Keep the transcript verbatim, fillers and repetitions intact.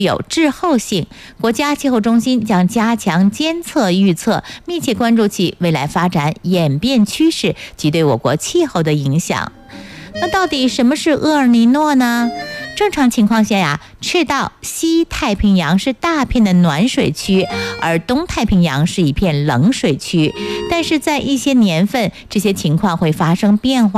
有滞后性，国家气候中心将加强监测预测，密切关注其未来发展演变趋势及对我国气候的影响。那到底什么是厄尔尼诺呢？正常情况下呀，赤道、西太平洋是大片的暖水区，而东太平洋是一片冷水区。但是在一些年份，这些情况会发生变化。